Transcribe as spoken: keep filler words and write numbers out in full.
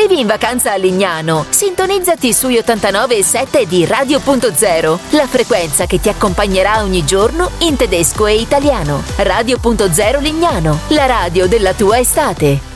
Vivi in vacanza a Lignano? Sintonizzati sui ottantanove e sette di Radio Punto Zero, la frequenza che ti accompagnerà ogni giorno in tedesco e italiano. Radio Punto Zero Lignano, la radio della tua estate.